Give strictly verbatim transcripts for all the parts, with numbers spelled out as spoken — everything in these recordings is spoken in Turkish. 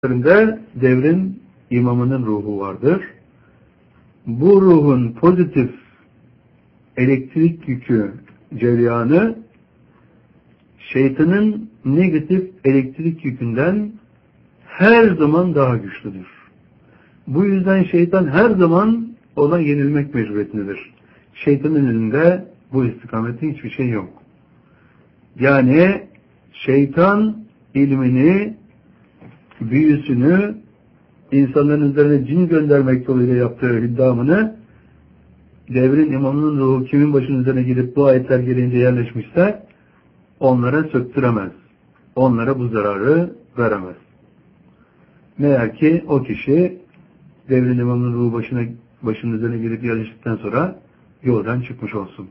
devrin imamının ruhu vardır. Bu ruhun pozitif elektrik yükü cereyanı şeytanın negatif elektrik yükünden her zaman daha güçlüdür. Bu yüzden şeytan her zaman ona yenilmek mecburiyetindedir. Şeytanın elinde bu istikamette hiçbir şey yok. Yani şeytan ilmini, büyüsünü, insanların üzerine cin göndermek yoluyla yaptığı iddiamını, devrin imamının ruhu kimin başının üzerine gidip bu ayetler gelince yerleşmişse onlara söktüremez. Onlara bu zararı veremez. Meğer ki o kişi devrin imamının ruhu başına, başının üzerine gidip yerleştikten sonra yoldan çıkmış olsun.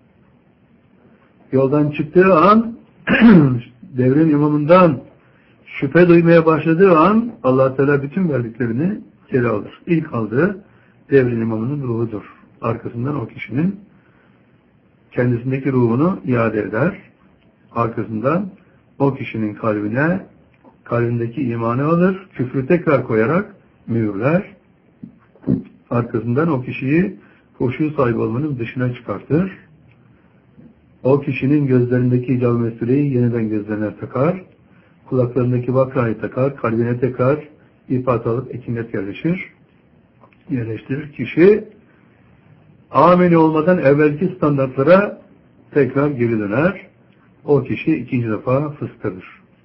Yoldan çıktığı an devrin imamından şüphe duymaya başladığı an Allah Teala bütün verdiklerini geri alır. İlk aldığı devrin imamının ruhudur. Arkasından o kişinin kendisindeki ruhunu iade eder. Arkasından o kişinin kalbine, kalbindeki imanı alır, küfrü tekrar koyarak mühürler. Arkasından o kişiyi huşu sahibi olmanın dışına çıkartır. O kişinin gözlerindeki icab-ı mesuleyi yeniden gözlerine takar. Kulaklarındaki bakrayı takar. Kalbine tekrar ifade alıp ekinet yerleşir. Yerleştirir. Kişi ameli olmadan evvelki standartlara tekrar geri döner. O kişi ikinci defa fıskadır.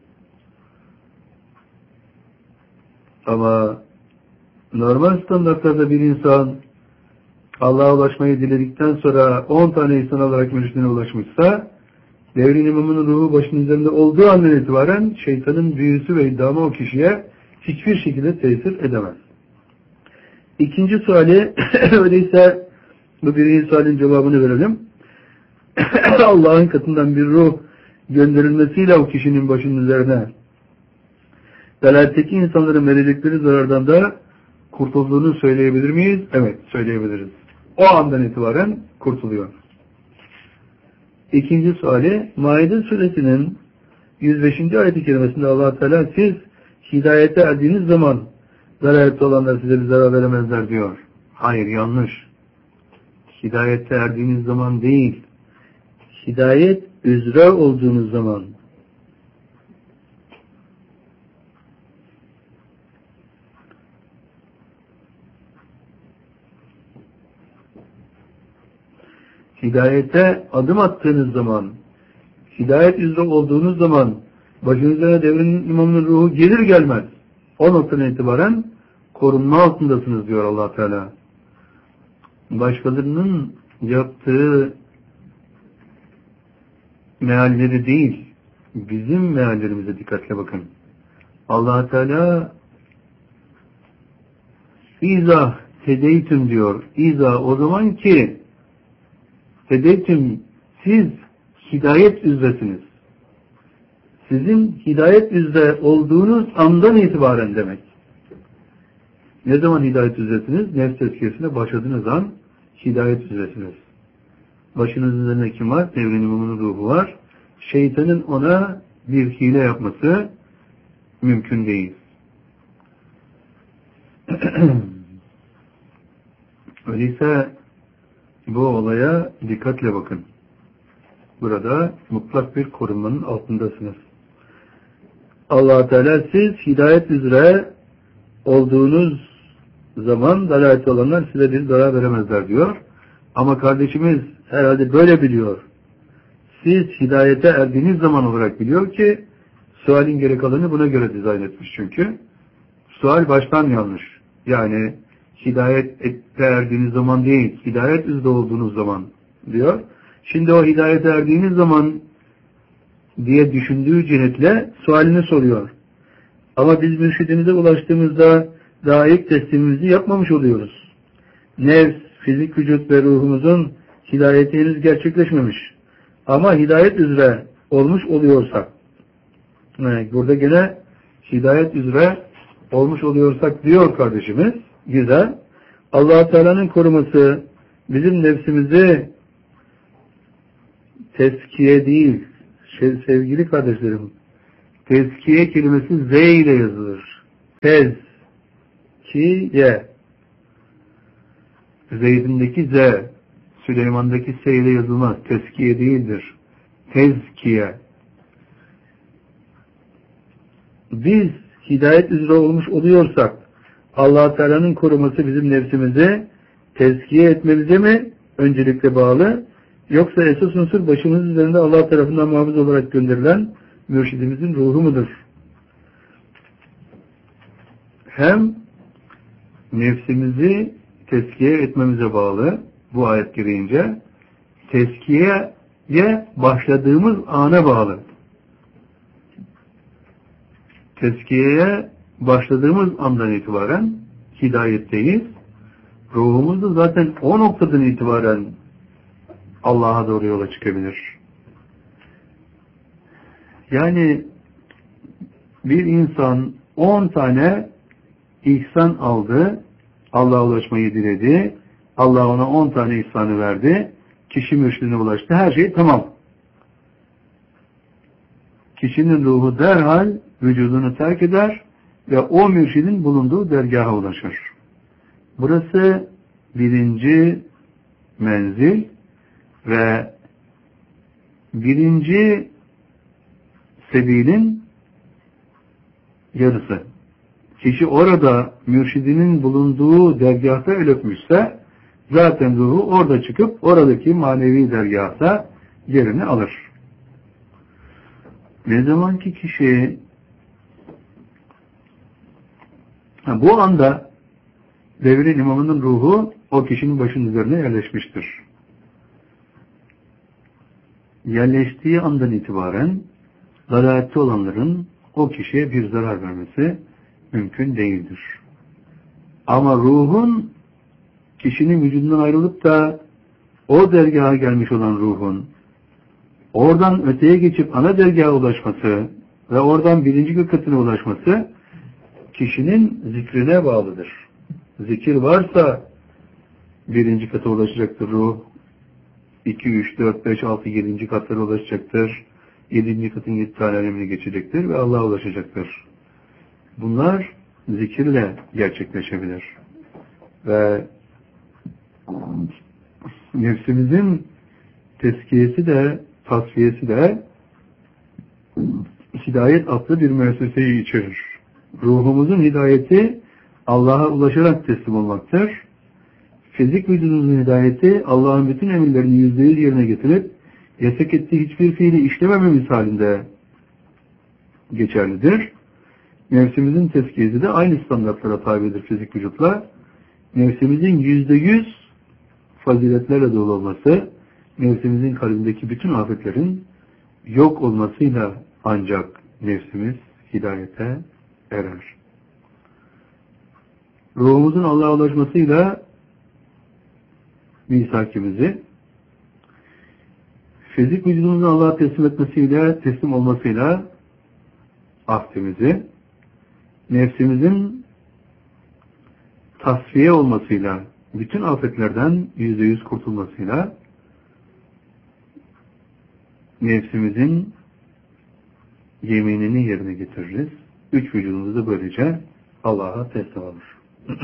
Ama normal standartlarda bir insan Allah'a ulaşmayı diledikten sonra on tane insan olarak mürşidine ulaşmışsa, devrin imamının ruhu başının üzerinde olduğu andan itibaren şeytanın büyüsü ve iddiamı o kişiye hiçbir şekilde tesir edemez. İkinci suali, öyleyse bu birinci sualin cevabını verelim. Allah'ın katından bir ruh gönderilmesiyle o kişinin başının üzerine delaletteki insanların verecekleri zarardan da kurtulduğunu söyleyebilir miyiz? Evet, söyleyebiliriz. O andan itibaren kurtuluyor. İkinci suali, Maide suresinin yüz beşinci ayet-i kerimesinde Allah Teala siz hidayete erdiğiniz zaman dalalette olanlar size bir zarar veremezler diyor. Hayır, yanlış. Hidayete erdiğiniz zaman değil, hidayet üzere olduğunuz zaman. Hidayete adım attığınız zaman, hidayet üzere olduğunuz zaman, başınıza devrin imamının ruhu gelir gelmez. O noktadan itibaren korunma altındasınız diyor Allah Teala. Başkalarının yaptığı mealleri değil, bizim meallerimize dikkatle bakın. Allah Teala İza hedeytüm diyor. İza o zaman ki hedeytüm siz hidayet üzeresiniz. Sizin hidayet üzere olduğunuz andan itibaren demek. Ne zaman hidayet üzeresiniz? Nefs tezkiyesine başladığınız an hidayet üzeresiniz. Başınız üzerinde kim var? Devrin imamının ruhu var. Şeytanın ona bir hile yapması mümkün değil. Öyleyse bu olaya dikkatle bakın. Burada mutlak bir korunmanın altındasınız. Allah Teala siz hidayet üzere olduğunuz zaman dalalette olanlar size bir zarar veremezler diyor. Ama kardeşimiz herhalde böyle biliyor. Siz hidayete erdiğiniz zaman olarak biliyor ki sualin geri kalanını buna göre dizayn etmiş çünkü. Sual baştan yanlış. Yani hidayete erdiğiniz zaman değil, hidayet üzere olduğunuz zaman diyor. Şimdi o hidayete erdiğiniz zaman diye düşündüğü cihetle sualini soruyor. Ama biz mürşidimize ulaştığımızda daha ilk teslimimizi yapmamış oluyoruz. Nefs, fizik vücut ve ruhumuzun hidayeti henüz gerçekleşmemiş. Ama hidayet üzere olmuş oluyorsak, evet, burada gene hidayet üzere olmuş oluyorsak diyor kardeşimiz, güzel. Allah Teala'nın koruması bizim nefsimizi tezkiye değil, sevgili kardeşlerim, tezkiye kelimesi Z ile yazılır. Tezkiye. Zeyd'indeki Z, Süleyman'daki S ile yazılmaz. Tezkiye değildir. Tezkiye. Biz hidayet üzere olmuş oluyorsak, Allah-u Teala'nın koruması bizim nefsimizi tezkiye etmemize mi öncelikle bağlı, yoksa esas unsur başımız üzerinde Allah tarafından muhafız olarak gönderilen mürşidimizin ruhu mudur? Hem nefsimizi tezkiye etmemize bağlı bu ayet gereğince, tezkiyeye başladığımız ana bağlı. Tezkiyeye başladığımız andan itibaren hidayetteyiz. Ruhumuz da zaten o noktadan itibaren Allah'a doğru yola çıkabilir. Yani bir insan on tane ihsan aldı, Allah'a ulaşmayı diledi, Allah ona on tane ihsanı verdi, kişi mürşidine ulaştı, her şey tamam. Kişinin ruhu derhal vücudunu terk eder ve o mürşidin bulunduğu dergaha ulaşır. Burası birinci menzil ve birinci sebilin yarısı. Kişi orada mürşidinin bulunduğu dergâhta el öpmüşse zaten ruhu orada çıkıp oradaki manevi dergâhta yerini alır. Ne zaman ki kişi bu anda devrin imamının ruhu o kişinin başının üzerine yerleşmiştir. Yerleştiği andan itibaren dalalette olanların o kişiye bir zarar vermesi mümkün değildir. Ama ruhun kişinin vücudundan ayrılıp da o dergaha gelmiş olan ruhun oradan öteye geçip ana dergaha ulaşması ve oradan birinci gıkkatine ulaşması kişinin zikrine bağlıdır. Zikir varsa birinci kata ulaşacaktır ruh. iki, üç, dört, beş, altı, yedinci katlara ulaşacaktır. Yedinci katın yedi tane alemini geçecektir ve Allah'a ulaşacaktır. Bunlar zikirle gerçekleşebilir. Ve nefsimizin tezkiyesi de, tasfiyesi de hidayet adlı bir müesseseyi içerir. Ruhumuzun hidayeti Allah'a ulaşarak teslim olmaktır. Fizik vücudumuzun hidayeti Allah'ın bütün emirlerini yüzde yüz yerine getirip yasak ettiği hiçbir fiili işlemememiz halinde geçerlidir. Nefsimizin tezkiyesi de aynı standartlara tabidir fizik vücutla. Nefsimizin yüzde yüz faziletlerle dolu olması, nefsimizin kalbindeki bütün afetlerin yok olmasıyla ancak nefsimiz hidayete erer. Ruhumuzun Allah'a ulaşmasıyla misakimizi, fizik vücudumuzun Allah'a teslim etmesiyle, teslim olmasıyla ahdimizi, nefsimizin tasfiye olmasıyla, bütün afetlerden yüzde yüz kurtulmasıyla nefsimizin yeminini yerine getiririz. Üç vücudumuz da böylece Allah'a teslim olur.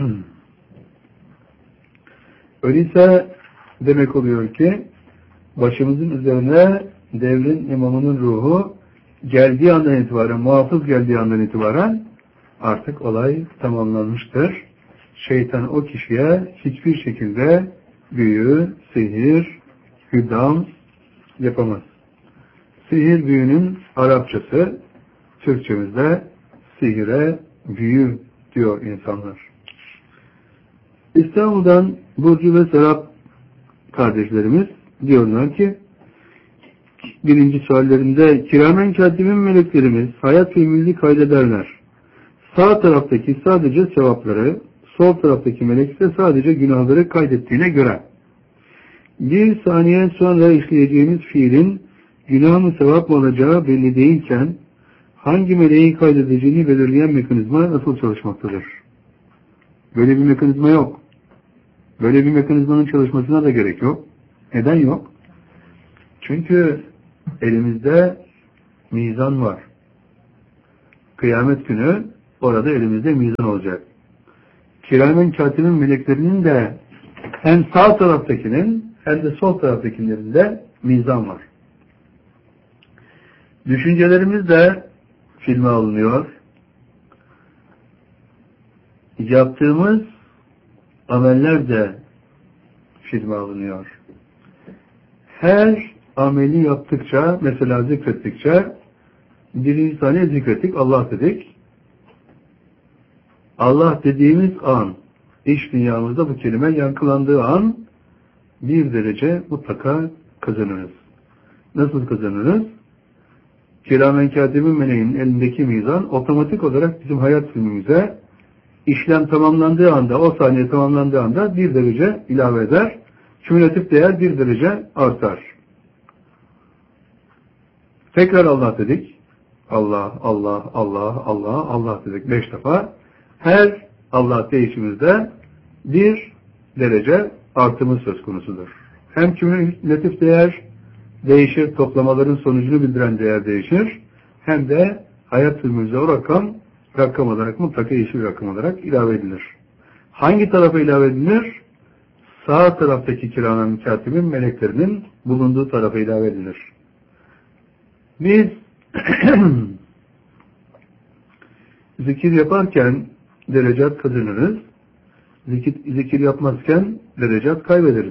Öyleyse demek oluyor ki başımızın üzerine devrin imamının ruhu geldiği andan itibaren, muhafız geldiği andan itibaren artık olay tamamlanmıştır. Şeytan o kişiye hiçbir şekilde büyü, sihir, hüdam yapamaz. Sihir büyünün Arapçası, Türkçemizde sihire büyü diyor insanlar. İstanbul'dan Burcu ve Serap kardeşlerimiz diyorlar ki birinci suallerinde kiramen katibin meleklerimiz hayat filmini kaydederler. Sağ taraftaki sadece sevapları, sol taraftaki melek ise sadece günahları kaydettiğine göre bir saniye sonra işleyeceğimiz fiilin günah mı sevap mı olacağı belli değilken hangi meleğin kaydedeceğini belirleyen mekanizma nasıl çalışmaktadır? Böyle bir mekanizma yok. Böyle bir mekanizmanın çalışmasına da gerek yok. Neden yok? Çünkü elimizde mizan var. Kıyamet günü orada elimizde mizan olacak. Kiramen katibin meleklerinin de hem sağ taraftakinin hem de sol taraftakilerin de mizan var. Düşüncelerimiz de filme alınıyor. Yaptığımız ameller de filme alınıyor. Her ameli yaptıkça, mesela zikrettikçe, birinci saniye zikrettik, Allah dedik. Allah dediğimiz an, iç dünyamızda bu kelime yankılandığı an, bir derece mutlaka kazanırız. Nasıl kazanırız? Kiramen katibin meleğinin elindeki mizan, otomatik olarak bizim hayat filmimize, işlem tamamlandığı anda, o saniye tamamlandığı anda bir derece ilave eder. Kümülatif değer bir derece artar. Tekrar Allah dedik. Allah, Allah, Allah, Allah, Allah dedik beş defa. Her Allah değişimizde bir derece artımı söz konusudur. Hem kümülatif değer değişir, toplamaların sonucunu bildiren değer değişir. Hem de hayat filmimize o rakam, rakam olarak mutlaka yeşil rakam olarak ilave edilir. Hangi tarafa ilave edilir? Sağ taraftaki kiramen katibin meleklerinin bulunduğu tarafa ilave edilir. Biz zikir yaparken derecat kazanırız. Zikir, zikir yapmazken derecat kaybederiz.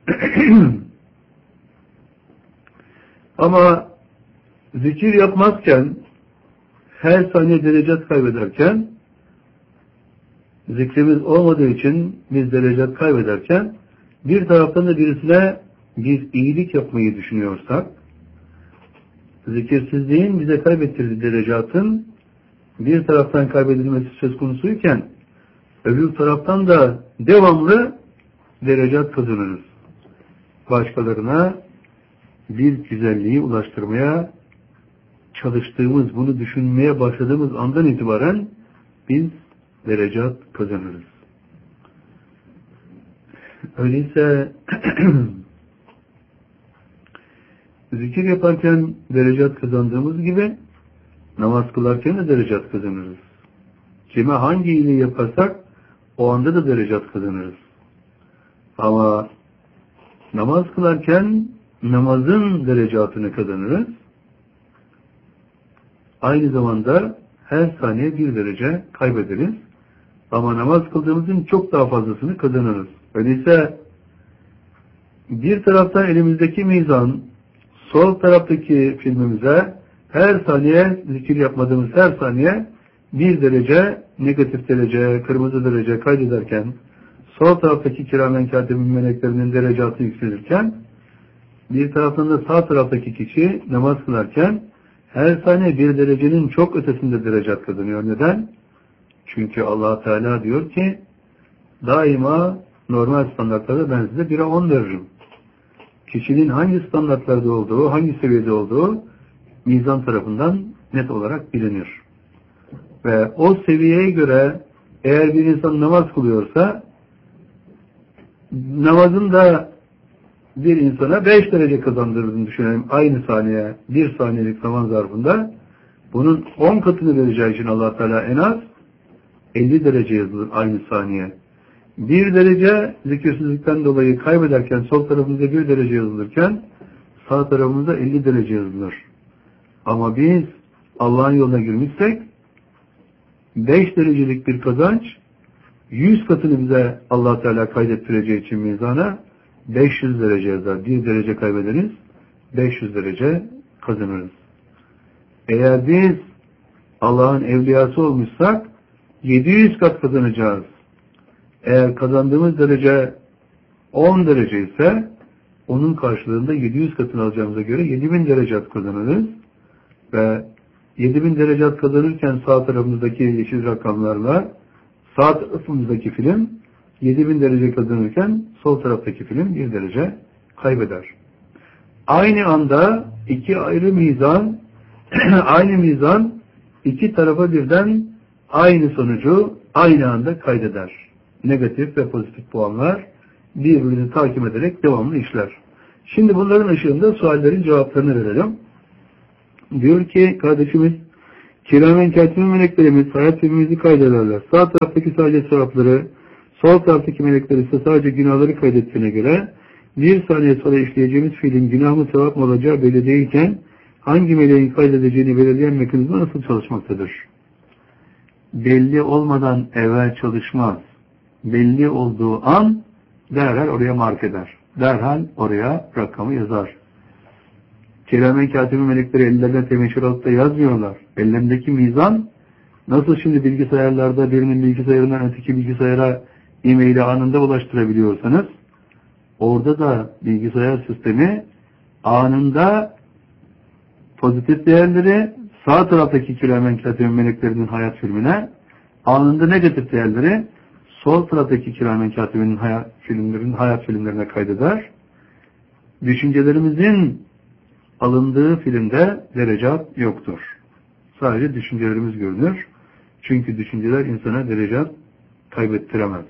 Ama zikir yapmazken her saniye derecat kaybederken, zikrimiz olmadığı için biz derecat kaybederken, bir taraftan da birisine biz iyilik yapmayı düşünüyorsak, zikirsizliğin bize kaybettirdiği derecatın bir taraftan kaybedilmesi söz konusuyken, öbür taraftan da devamlı derecat kazanırız. Başkalarına bir güzelliği ulaştırmaya çalıştığımız, bunu düşünmeye başladığımız andan itibaren biz derecat kazanırız. Öyleyse zikir yaparken derecat kazandığımız gibi namaz kılarken de derecat kazanırız. Kime hangi iyiliği yaparsak o anda da derecat kazanırız. Ama namaz kılarken namazın derecatını kazanırız. Aynı zamanda her saniye bir derece kaybederiz. Ama namaz kıldığımızın çok daha fazlasını kazanırız. Öyleyse bir taraftan elimizdeki mizan, sol taraftaki filmimize her saniye zikir yapmadığımız her saniye bir derece, negatif derece, kırmızı derece kaydederken, sol taraftaki kiramen katibin meleklerinin derecatı yükselirken, bir taraftan da sağ taraftaki kişi namaz kılarken her saniye bir derecenin çok ötesinde derecat kazanıyor. Neden? Çünkü Allah Teala diyor ki daima normal standartlarda ben size bire on veririm. Kişinin hangi standartlarda olduğu, hangi seviyede olduğu mizan tarafından net olarak bilinir. Ve o seviyeye göre eğer bir insan namaz kılıyorsa namazın da bir insana beş derece kazandırdığını düşünelim. Aynı saniye, bir saniyelik zaman zarfında bunun on katını vereceği için Allah Teala en az elli derece yazılır aynı saniye. Bir derece zikirsizlikten dolayı kaybederken sol tarafımızda bir derece yazılırken sağ tarafımızda elli derece yazılır. Ama biz Allah'ın yoluna girmişsek beş derecelik bir kazanç yüz katını bize Allah Teala kaydettireceği için mizana beş yüz derece yazar. Bir derece kaybederiz, beş yüz derece kazanırız. Eğer biz Allah'ın evliyası olmuşsak yedi yüz kat kazanacağız. Eğer kazandığımız derece on derece ise onun karşılığında yedi yüz katını alacağımıza göre yedi bin derece kazanırız. Ve yedi bin derece kazanırken sağ tarafımızdaki yeşil rakamlarla sağ tarafımızdaki film yedi bin derece kazanırken sol taraftaki film bir derece kaybeder. Aynı anda iki ayrı mizan aynı mizan iki tarafa birden aynı sonucu aynı anda kaydeder. Negatif ve pozitif puanlar birbirini takip ederek devamlı işler. Şimdi bunların ışığında suallerin cevaplarını verelim. Diyor ki kardeşimiz, Kiramen katibin meleklerimiz hayat filmimizi kaydederler. Sağ taraftaki sadece sevapları, sol taraftaki melekler ise sadece günahları kaydettiğine göre bir saniye sonra işleyeceğimiz fiilin günah mı sevap mı olacağı belli değilken hangi meleğin kaydedeceğini belirleyen mekanizma nasıl çalışmaktadır? Belli olmadan evvel çalışmaz. Belli olduğu an derhal oraya mark eder. Derhal oraya rakamı yazar. Kiramen katibin melekleri ellerine temeşhur alıp da yazmıyorlar. Ellerindeki mizan nasıl şimdi bilgisayarlarda birinin bilgisayarından öteki bilgisayara e-maili anında ulaştırabiliyorsanız orada da bilgisayar sistemi anında pozitif değerleri sağ taraftaki kiramen katibin meleklerinin hayat filmine, anında negatif değerleri sol taraftaki kiramen katibinin hayat filmlerinin hayat filmlerine kaydeder. Düşüncelerimizin alındığı filmde derecat yoktur. Sadece düşüncelerimiz görünür. Çünkü düşünceler insana derecat kaybettiremez.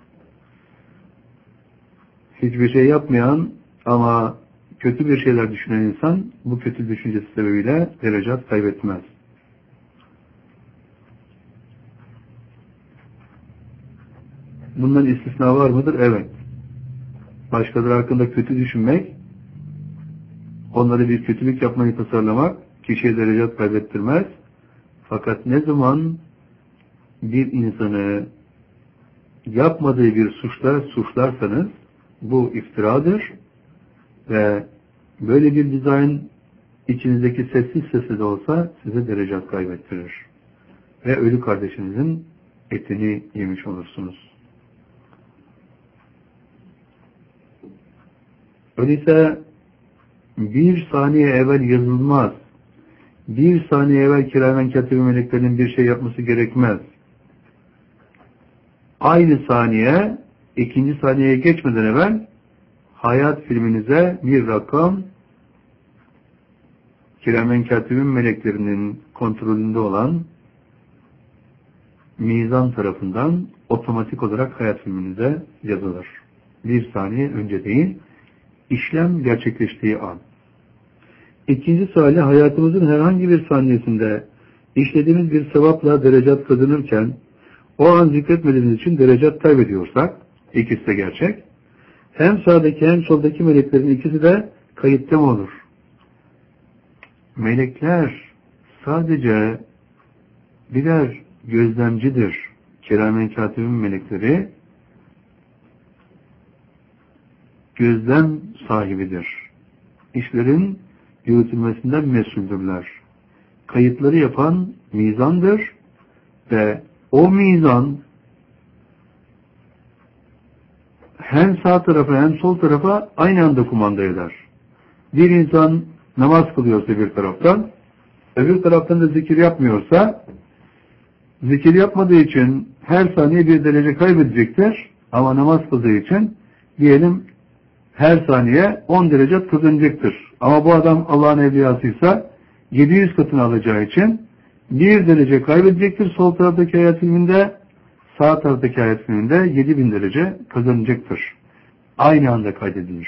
Hiçbir şey yapmayan ama kötü bir şeyler düşünen insan bu kötü düşüncesi sebebiyle derecat kaybetmez. Bundan istisna var mıdır? Evet. Başkaları hakkında kötü düşünmek, onları bir kötülük yapmayı tasarlamak kişiye derecat kaybettirmez. Fakat ne zaman bir insanı yapmadığı bir suçla suçlarsanız bu iftiradır ve böyle bir dizayn içinizdeki sessiz sesi de olsa size derecat kaybettirir. Ve ölü kardeşinizin etini yemiş olursunuz. Öyleyse bir saniye evvel yazılmaz. Bir saniye evvel kiramen katibin meleklerinin bir şey yapması gerekmez. Aynı saniye, ikinci saniyeye geçmeden evvel hayat filminize bir rakam kiramen katibin meleklerinin kontrolünde olan mizan tarafından otomatik olarak hayat filminize yazılır. Bir saniye önce değil, işlem gerçekleştiği an. İkinci suali, hayatımızın herhangi bir saniyesinde işlediğimiz bir sevapla derecat kazanırken o an zikretmediğimiz için derecat kaybediyorsak, ikisi de gerçek. Hem sağdaki hem soldaki meleklerin ikisi de kayıtta mı olur? Melekler sadece birer gözlemcidir. Kiramen katibin melekleri gözlem sahibidir. İşlerin yürütülmesinden mesuldürler. Kayıtları yapan mizandır ve o mizan hem sağ tarafa hem sol tarafa aynı anda kumanda eder. Bir insan namaz kılıyorsa bir taraftan, öbür taraftan da zikir yapmıyorsa, zikir yapmadığı için her saniye bir derece kaybedecektir. Ama namaz kıldığı için diyelim her saniye on derece kazanacaktır. Ama bu adam Allah'ın evliyasıysa yedi yüz katını alacağı için bir derece kaybedecektir. Sol taraftaki hayat filminde, sağ taraftaki hayat filminde yedi bin derece kazanacaktır. Aynı anda kaydedilir.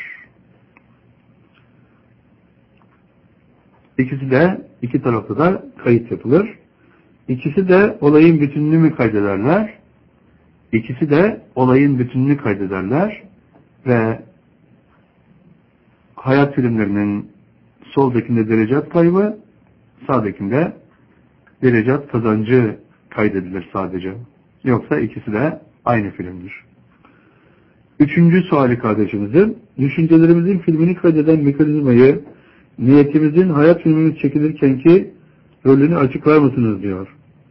İkisi de, iki tarafta da kayıt yapılır. İkisi de olayın bütününü mü kaydederler? İkisi de olayın bütününü kaydederler ve hayat filmlerinin soldakinde derecat kaybı, sağdakinde derecat kazancı kaydedilir sadece. Yoksa ikisi de aynı filmdir. Üçüncü suali kardeşimizin, düşüncelerimizin filmini kaydeden mekanizmayı, niyetimizin hayat filmimiz çekilirkenki rolünü açıklar mısınız diyor.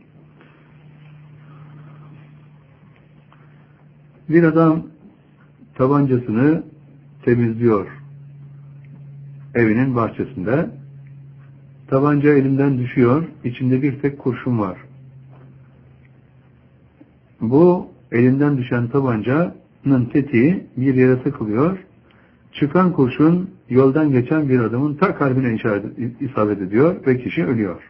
Bir adam tabancasını temizliyor evinin bahçesinde. Tabanca elinden düşüyor, içinde bir tek kurşun var. Bu elinden düşen tabancanın tetiği bir yere takılıyor. Çıkan kurşun yoldan geçen bir adamın ta kalbine isabet ediyor ve kişi ölüyor.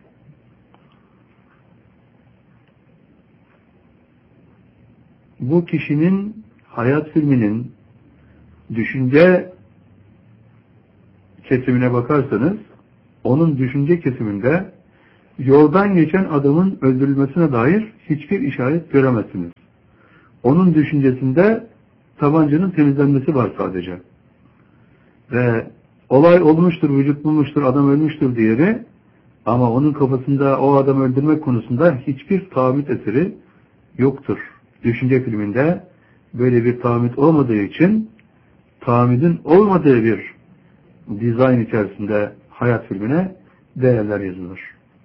Bu kişinin hayat filminin düşünce kesimine bakarsanız, onun düşünce kesiminde yoldan geçen adamın öldürülmesine dair hiçbir işaret göremezsiniz. Onun düşüncesinde tabancanın temizlenmesi var sadece. Ve olay olmuştur, vücut bulmuştur, adam ölmüştür diğeri, ama onun kafasında o adamı öldürmek konusunda hiçbir taahhüt eseri yoktur. Düşünce filminde böyle bir taahhüt olmadığı için taahhüdün olmadığı bir dizayn içerisinde hayat filmine değerler yazılır.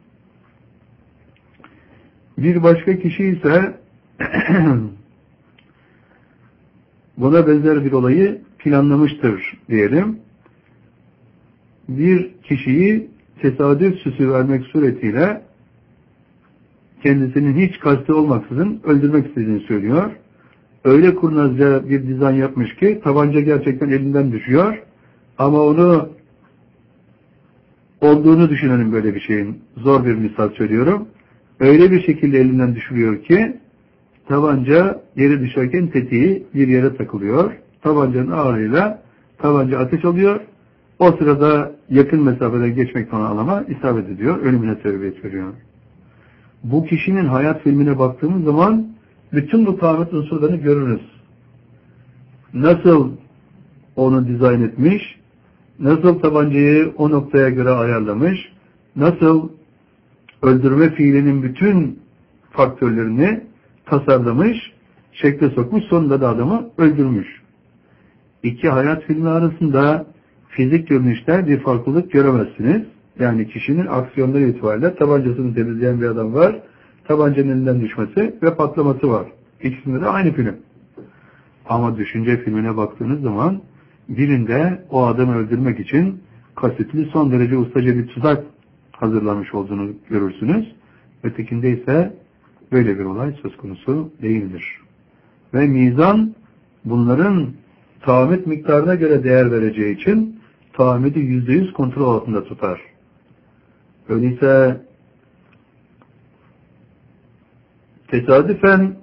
Bir başka kişi ise buna benzer bir olayı planlamıştır diyelim. Bir kişiyi tesadüf süsü vermek suretiyle kendisinin hiç kastı olmaksızın öldürmek istediğini söylüyor. Öyle kurnazca bir dizayn yapmış ki tabanca gerçekten elinden düşüyor. Ama onu olduğunu düşünelim böyle bir şeyin. Zor bir misal söylüyorum. Öyle bir şekilde elinden düşürüyor ki tabanca yere düşerken tetiği bir yere takılıyor. Tabancanın ağırlığıyla tabanca ateş alıyor. O sırada yakın mesafeden geçmekten alama isabet ediyor. Ölümüne sebebiyet veriyor. Bu kişinin hayat filmine baktığımız zaman bütün bu taahhüt unsurlarını görürüz. Nasıl onu dizayn etmiş, nasıl tabancayı o noktaya göre ayarlamış, nasıl öldürme fiilinin bütün faktörlerini tasarlamış, şekle sokmuş, sonunda da adamı öldürmüş. İki hayat filmi arasında fizik görünüşte bir farklılık göremezsiniz. Yani kişinin aksiyonları itibariyle tabancasını temizleyen bir adam var, tabancanın elinden düşmesi ve patlaması var. İkisinde de aynı film. Ama düşünce filmine baktığınız zaman birinde o adamı öldürmek için kasıtlı son derece ustaca bir tuzak hazırlanmış olduğunu görürsünüz. Ötekinde ise böyle bir olay söz konusu değildir. Ve mizan bunların taahhüt miktarına göre değer vereceği için taahhüdü yüzde yüz kontrol altında tutar. Öyleyse tesadüfen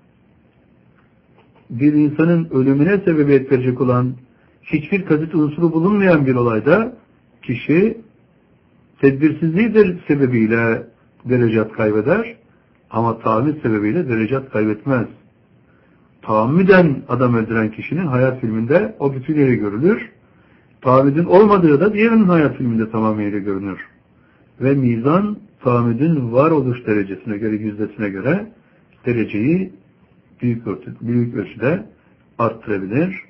bir insanın ölümüne sebebiyet verecek olan hiçbir kasıt unsuru bulunmayan bir olayda kişi tedbirsizliğidir sebebiyle derecat kaybeder ama taahhüt sebebiyle derecat kaybetmez. Tahammüden adam öldüren kişinin hayat filminde o bütünleri görülür. Taahhüdün olmadığı da diğerinin hayat filminde tamamıyla görünür. Ve mizan taahhüdün varoluş derecesine göre, yüzdesine göre dereceyi büyük, ölçü, büyük ölçüde arttırabilir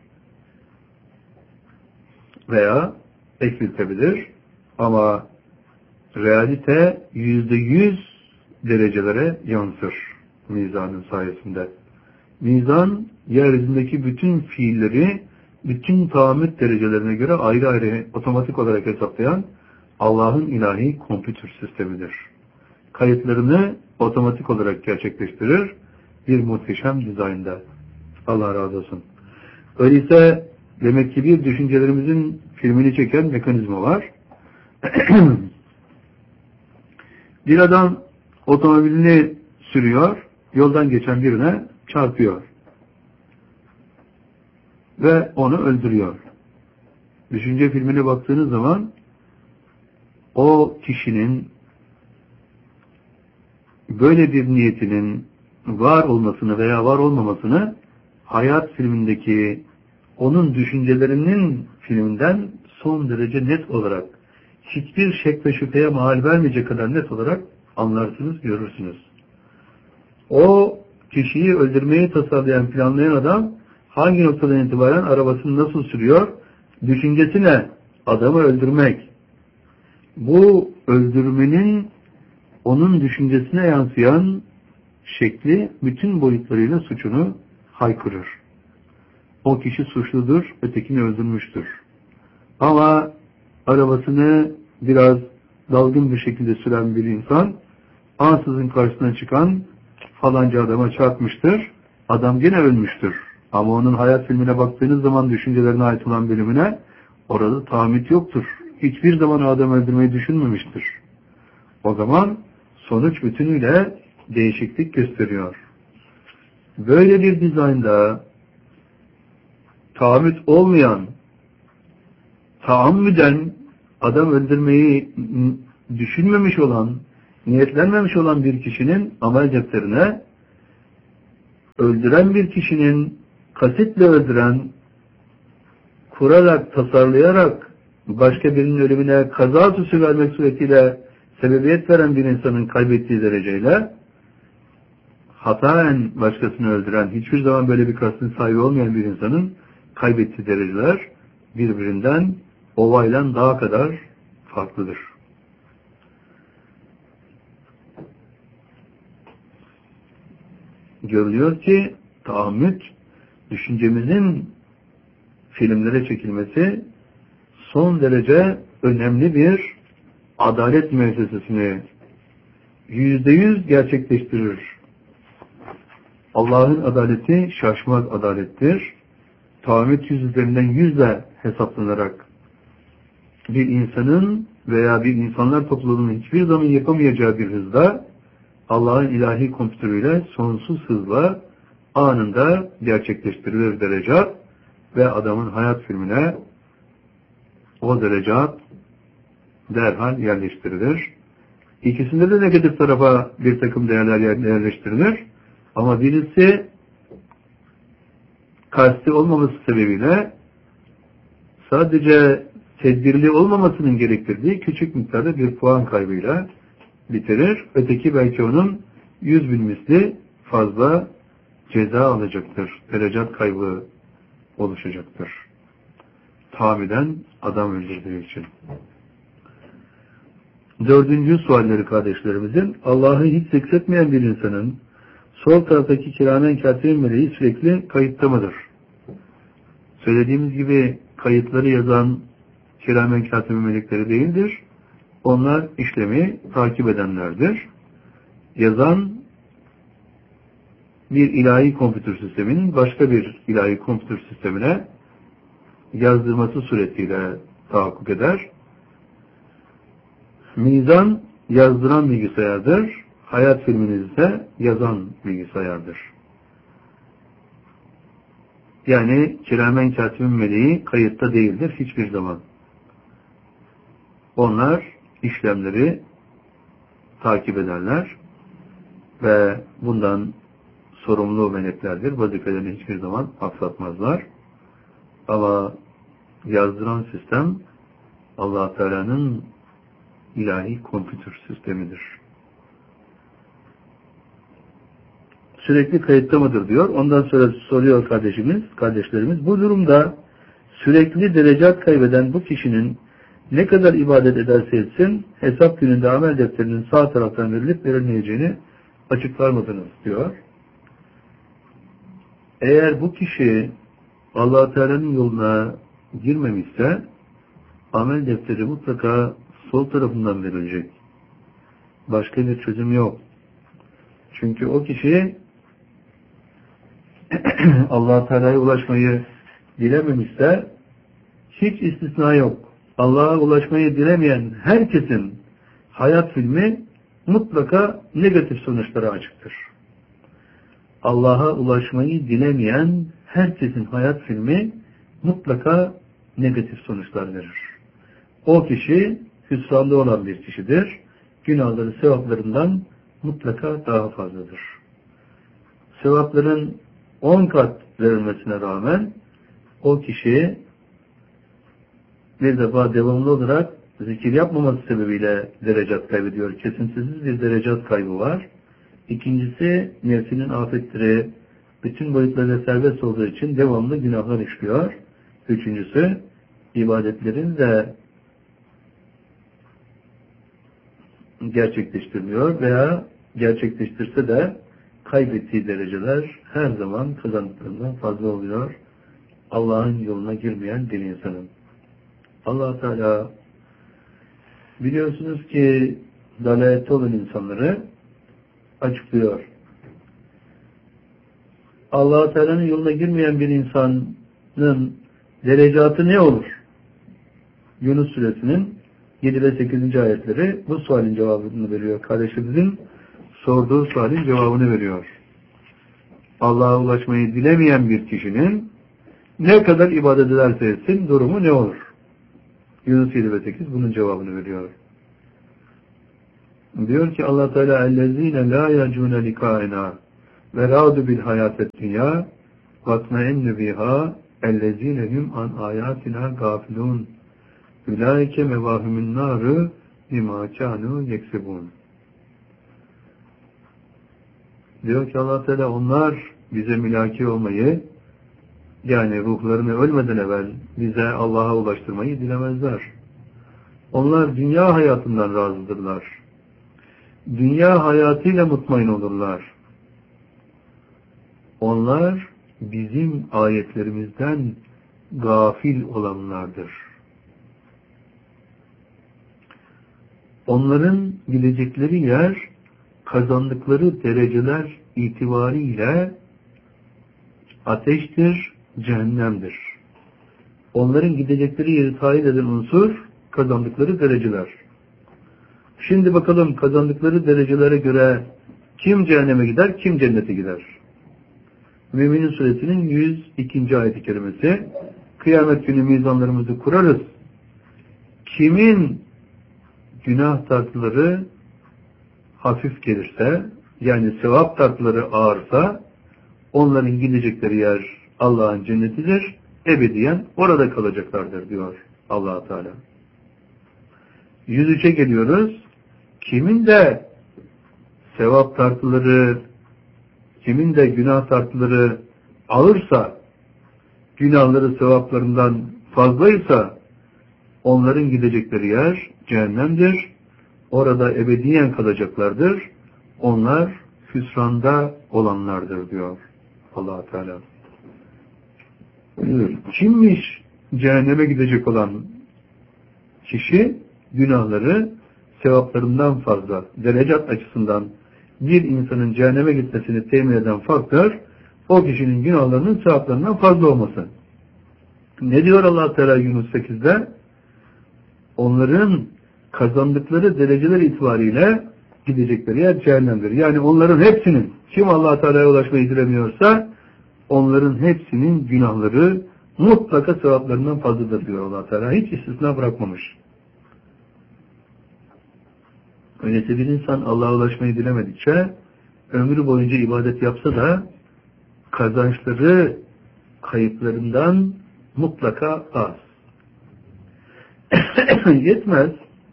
veya eksiltebilir. Ama realite yüzde yüz derecelere yansır mizanın sayesinde. Mizan, yeryüzündeki bütün fiilleri, bütün tahammüt derecelerine göre ayrı ayrı otomatik olarak hesaplayan Allah'ın ilahi kompütür sistemidir. Kayıtlarını otomatik olarak gerçekleştirir bir muhteşem dizaynda. Allah razı olsun. Öyleyse demek ki bir düşüncelerimizin filmini çeken mekanizma var. Bir adam otomobilini sürüyor, yoldan geçen birine çarpıyor ve onu öldürüyor. Düşünce filmine baktığınız zaman o kişinin böyle bir niyetinin var olmasını veya var olmamasını hayat filmindeki onun düşüncelerinin filminden son derece net olarak, hiçbir şek ve şüpheye mahal vermeyecek kadar net olarak anlarsınız, görürsünüz. O kişiyi öldürmeyi tasarlayan, planlayan adam hangi noktadan itibaren arabasını nasıl sürüyor? Düşüncesi ne? Adamı öldürmek. Bu öldürmenin onun düşüncesine yansıyan şekli bütün boyutlarıyla suçunu haykırır. O kişi suçludur, ötekini öldürmüştür. Ama arabasını biraz dalgın bir şekilde süren bir insan ansızın karşısına çıkan falanca adama çarpmıştır. Adam gene ölmüştür. Ama onun hayat filmine baktığınız zaman düşüncelerine ait olan bölümüne orada tahammüt yoktur. Hiçbir zaman adam öldürmeyi düşünmemiştir. O zaman sonuç bütünüyle değişiklik gösteriyor. Böyle bir dizaynda tahammüt olmayan, taammüden adam öldürmeyi düşünmemiş olan, niyetlenmemiş olan bir kişinin amel defterine, öldüren bir kişinin kasitle öldüren, kurarak, tasarlayarak başka birinin ölümüne kaza süsü vermek suretiyle sebebiyet veren bir insanın kaybettiği dereceyle, hataen başkasını öldüren, hiçbir zaman böyle bir kastın sahibi olmayan bir insanın kaybettiği dereceler birbirinden ovayla daha kadar farklıdır. Görülüyor ki taammüt, düşüncemizin filmlere çekilmesi son derece önemli bir adalet müessesesini yüzde yüz gerçekleştirir. Allah'ın adaleti şaşmaz adalettir. Taammüt yüz üzerinden yüzle hesaplanarak bir insanın veya bir insanlar topluluğunun hiçbir zaman yapamayacağı bir hızda Allah'ın ilahi kompütürüyle sonsuz hızla anında gerçekleştirilir derecat ve adamın hayat filmine o derecat derhal yerleştirilir. İkisinde de negatif tarafa bir takım değerler yerleştirilir. Ama birisi kasti olmaması sebebiyle sadece tedbirli olmamasının gerektirdiği küçük miktarda bir puan kaybıyla bitirir. Öteki belki onun yüz bin misli fazla ceza alacaktır. Derecat kaybı oluşacaktır. Tahammüden adam öldürdüğü için. Dördüncü sualleri kardeşlerimizin, Allah'ı hiç zikretmeyen bir insanın sol taraftaki kiramen katibin meleği sürekli kayıtta mıdır? Söylediğimiz gibi kayıtları yazan kiramen katibin melekleri değildir. Onlar işlemi takip edenlerdir. Yazan bir ilahi kompütür sisteminin başka bir ilahi kompütür sistemine yazdırması suretiyle tahakkuk eder. Mizan yazdıran bilgisayardır. Hayat filminiz ise yazan bilgisayardır. Yani kiramen katibin meleği kayıtta değildir hiçbir zaman. Onlar işlemleri takip ederler ve bundan sorumlu meleklerdir. Vazifelerini hiçbir zaman aksatmazlar. Ama yazdıran sistem Allah Teala'nın ilahi kompütür sistemidir. Sürekli kayıtta mıdır diyor. Ondan sonra soruyor kardeşimiz, kardeşlerimiz. Bu durumda sürekli derecat kaybeden bu kişinin ne kadar ibadet ederse etsin, hesap gününde amel defterinin sağ taraftan verilip verilmeyeceğini açıklar mısınız diyor. Eğer bu kişi Allah Teala'nın yoluna girmemişse amel defteri mutlaka sol tarafından verilecek. Başka bir çözüm yok. Çünkü o kişi Allah Teala'ya ulaşmayı dilememişse hiç istisna yok. Allah'a ulaşmayı dilemeyen herkesin hayat filmi mutlaka negatif sonuçlara açıktır. Allah'a ulaşmayı dilemeyen herkesin hayat filmi mutlaka negatif sonuçlar verir. O kişi hüsranlı olan bir kişidir. Günahları sevaplarından mutlaka daha fazladır. Sevapların on kat verilmesine rağmen o kişi bir defa devamlı olarak zikir yapmaması sebebiyle derecat kaybediyor. Kesintisiz bir derecat kaybı var. İkincisi nefsinin afetleri bütün boyutlarıyla serbest olduğu için devamlı günahlar işliyor. Üçüncüsü ibadetlerin de gerçekleştirmiyor veya gerçekleştirse de kaybettiği dereceler her zaman kazandıklarından fazla oluyor. Allah'ın yoluna girmeyen bir insanın. Allah Teala biliyorsunuz ki dalalette olan insanları açıklıyor. Allah Teala'nın yoluna girmeyen bir insanın derecatı ne olur? Yunus Suresinin yedi ve sekizinci ayetleri bu sualin cevabını veriyor. Kardeşimizin sorduğu sualin cevabını veriyor. Allah'a ulaşmayı dilemeyen bir kişinin ne kadar ibadet ederse etsin durumu ne olur? Yunus yedi ve sekiz bunun cevabını veriyor. Diyor ki Allah Teala ellezine la yacune likaina ve radu bil hayatet dünya vatmeinnu biha ellezine hum an ayatina gafilun ulaike mevahumun naru bima kanu yeksebun. Diyor ki Allah Teala onlar bize mülaki olmayı, yani ruhlarını ölmeden evvel bize Allah'a ulaştırmayı dilemezler. Onlar dünya hayatından razıdırlar. Dünya hayatıyla mutmain olurlar. Onlar bizim ayetlerimizden gafil olanlardır. Onların gidecekleri yer, kazandıkları dereceler itibariyle ateştir, cehennemdir. Onların gidecekleri yeri tayin eden unsur, kazandıkları dereceler. Şimdi bakalım kazandıkları derecelere göre kim cehenneme gider, kim cennete gider? Müminin Suresinin yüz ikinci ayet-i kerimesi. Kıyamet günü mizanlarımızı kurarız. Kimin günah tartıları hafif gelirse, yani sevap tartıları ağırsa, onların gidecekleri yer Allah'ın cennetidir. Ebediyen orada kalacaklardır diyor Allah Teala. yüz üçe geliyoruz. Kimin de sevap tartıları, kimin de günah tartıları ağırsa, günahları sevaplarından fazlaysa, onların gidecekleri yer cehennemdir. Orada ebediyen kalacaklardır. Onlar hüsranda olanlardır diyor Allah Teala. Kimmiş cehenneme gidecek olan kişi? Günahları sevaplarından fazla, derecat açısından bir insanın cehenneme gitmesini temin eden faktör, o kişinin günahlarının sevaplarından fazla olması. Ne diyor Allah Teala Yunus sekizde? Onların kazandıkları dereceler itibariyle gidecekleri yer cehennemdir. Yani onların hepsinin, kim Allah Teala'ya ulaşmayı dilemiyorsa, onların hepsinin günahları mutlaka sevaplarından fazladır diyor Allah Teala. Hiç istisna bırakmamış. Öyleyse bir insan Allah'a ulaşmayı dilemedikçe ömrü boyunca ibadet yapsa da kazançları kayıplarından mutlaka az. Yetmez.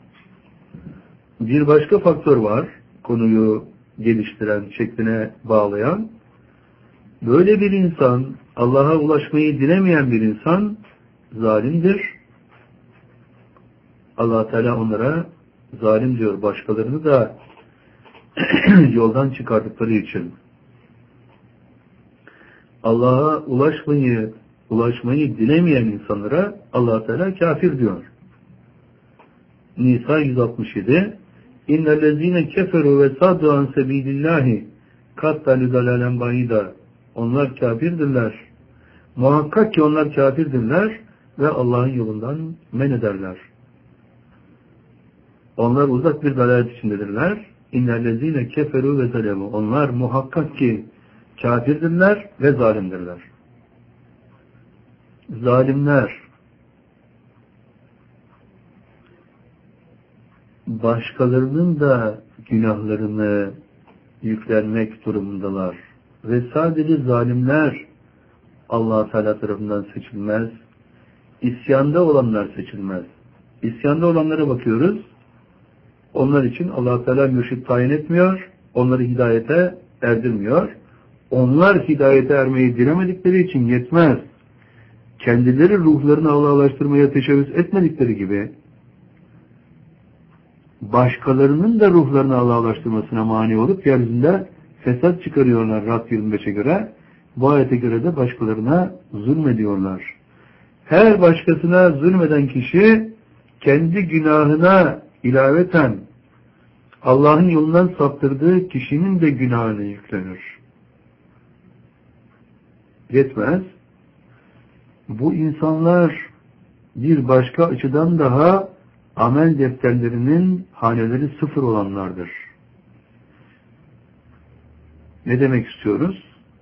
Bir başka faktör var. Konuyu geliştiren, şekline bağlayan. Böyle bir insan, Allah'a ulaşmayı dilemeyen bir insan zalimdir. Allah Teala onlara zalim diyor, başkalarını da yoldan çıkardıkları için. Allah'a ulaşmayı ulaşmayı dilemeyen insanlara Allah Teala kafir diyor. Nisa yüz altmış yedi İnnellezîne keferu ve saddu an sebilillahi kattalu dalalen bayida. Onlar kafirdirler. Muhakkak ki onlar kafirdirler ve Allah'ın yolundan men ederler. Onlar uzak bir dalalet içindedirler. İnnellezîne keferu ve zalemu. Onlar muhakkak ki kafirdirler ve zalimdirler. Zalimler başkalarının da günahlarını yüklenmek durumundalar. Ve sadece zalimler Allah Teala tarafından seçilmez. İsyanda olanlar seçilmez. İsyanda olanlara bakıyoruz. Onlar için Allah Teala mürşid tayin etmiyor. Onları hidayete erdirmiyor. Onlar hidayete ermeyi dilemedikleri için yetmez. Kendileri ruhlarını Allah'a ulaştırmaya teşebbüs etmedikleri gibi başkalarının da ruhlarını Allah'a ulaştırmasına mani olup yeryüzünde fesat çıkarıyorlar Rad yirmi beşe göre. Bu ayete göre de başkalarına zulmediyorlar. Her başkasına zulmeden kişi kendi günahına ilaveten Allah'ın yolundan saptırdığı kişinin de günahını yüklenir. Yetmez. Bu insanlar bir başka açıdan daha amel defterlerinin haneleri sıfır olanlardır. Ne demek istiyoruz?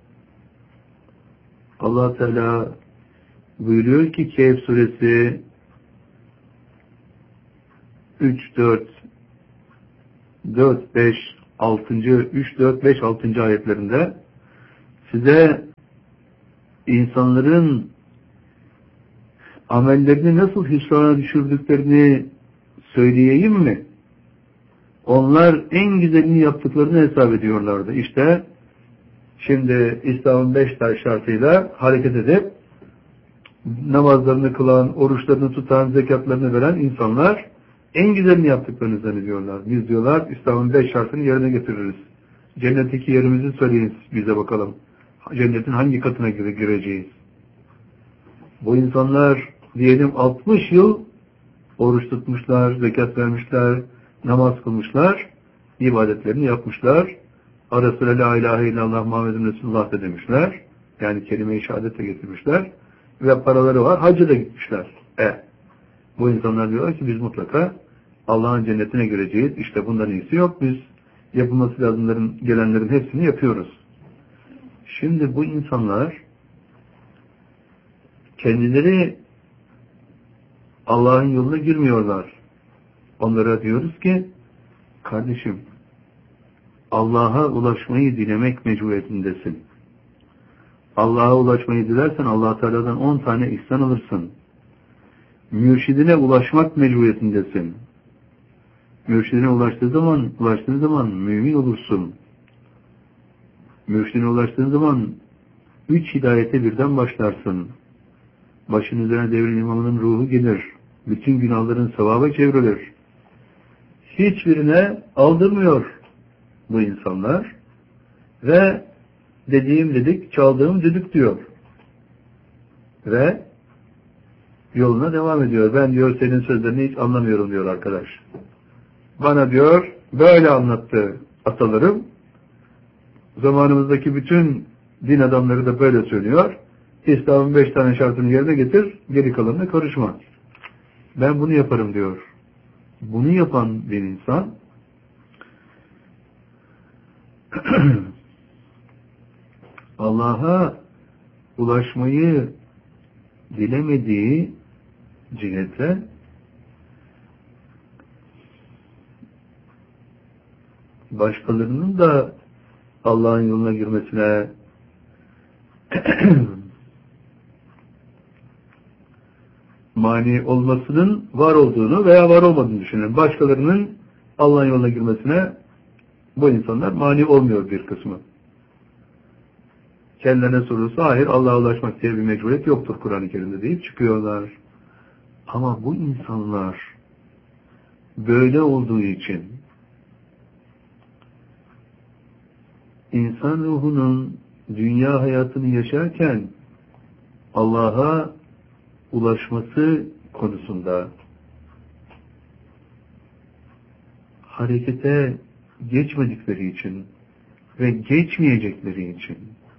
Allah Teala buyuruyor ki Kehf suresi üç, dört dört, beş, altıncı, üç, dört, beş, altıncı ayetlerinde size insanların amellerini nasıl hüsrana düşürdüklerini söyleyeyim mi? Onlar en güzelini yaptıklarını hesap ediyorlardı. İşte şimdi İslam'ın beş tane şartıyla hareket edip namazlarını kılan, oruçlarını tutan, zekatlarını veren insanlar en güzelini yaptıklarını zannediyorlar. Biz diyorlar İslam'ın beş şartını yerine getiririz. Cennetteki yerimizi söyleyin bize bakalım. Cennetin hangi katına gireceğiz? Bu insanlar diyelim altmış yıl oruç tutmuşlar, zekat vermişler, namaz kılmışlar, ibadetlerini yapmışlar. Arasıyla la ilahe illallah Muhammedun Resulullah da demişler. Yani kelime-i şehadet de getirmişler. Ve paraları var, hacca da gitmişler. E, bu insanlar diyorlar ki biz mutlaka Allah'ın cennetine gireceğiz. İşte bundan iyisi yok. Biz yapılması lazımların, gelenlerin hepsini yapıyoruz. Şimdi bu insanlar kendileri Allah'ın yoluna girmiyorlar. Onlara diyoruz ki kardeşim Allah'a ulaşmayı dilemek mecburiyetindesin. Allah'a ulaşmayı dilersen Allah Teala'dan on tane ihsan alırsın. Mürşidine ulaşmak mecburiyetindesin. Mürşidine ulaştığı zaman, ulaştığın zaman mümin olursun. Mürşidine ulaştığın zaman üç hidayete birden başlarsın. Başın üzerine devrin imamının ruhu gelir. Bütün günahların sevaba çevrilir. Hiçbirine aldırmıyor bu insanlar. Ve dediğim dedik, çaldığım düdük diyor. Ve yoluna devam ediyor. Ben diyor senin sözlerini hiç anlamıyorum diyor arkadaş. Bana diyor böyle anlattı atalarım. Zamanımızdaki bütün din adamları da böyle söylüyor. İslam'ın beş tane şartını yerine getir, geri kalanına karışma. Ben bunu yaparım diyor. Bunu yapan bir insan Allah'a ulaşmayı dilemediği cihete başkalarının da Allah'ın yoluna girmesine mani olmasının var olduğunu veya var olmadığını düşünün. Başkalarının Allah'ın yoluna girmesine bu insanlar mani olmuyor bir kısmı. Kendilerine sorulsa hayır Allah'a ulaşmak diye bir mecburiyet yoktur Kur'an-ı Kerim'de deyip çıkıyorlar. Ama bu insanlar böyle olduğu için insan ruhunun dünya hayatını yaşarken Allah'a ulaşması konusunda harekete geçmedikleri için ve geçmeyecekleri için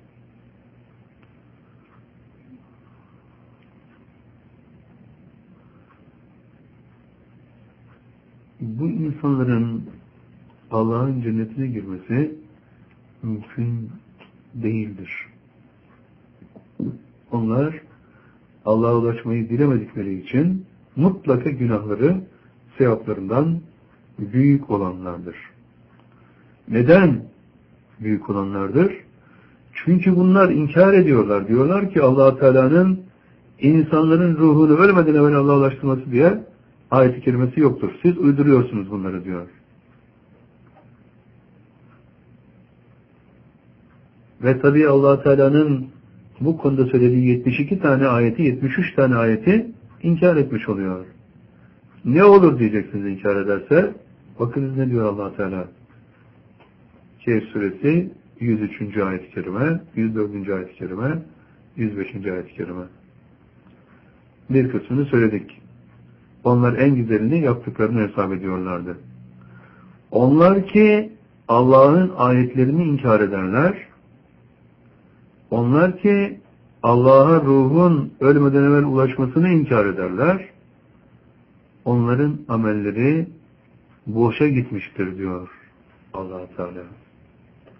bu insanların Allah'ın cennetine girmesi mümkün değildir. Onlar Allah'a ulaşmayı dilemedikleri için mutlaka günahları sevaplarından büyük olanlardır. Neden büyük olanlardır? Çünkü bunlar inkar ediyorlar. Diyorlar ki Allah Teala'nın insanların ruhunu ölmeden evvel Allah'a ulaştırması diye ayet-i kerimesi yoktur. Siz uyduruyorsunuz bunları diyor. Ve tabi Allah Teala'nın bu konuda söylediği yetmiş iki tane ayeti, yetmiş üç tane ayeti inkar etmiş oluyor. Ne olur diyeceksiniz inkar ederse? Bakınız ne diyor Allah Teala? Kehf suresi yüz üçüncü ayet-i kerime, yüz dördüncü ayet-i kerime, yüz beşinci ayet-i kerime. Bir kısmını söyledik. Onlar en güzelini yaptıklarını hesap ediyorlardı. Onlar ki Allah'ın ayetlerini inkar ederler. Onlar ki Allah'a ruhun ölmeden evvel ulaşmasını inkar ederler. Onların amelleri boşa gitmiştir diyor Allah Teala.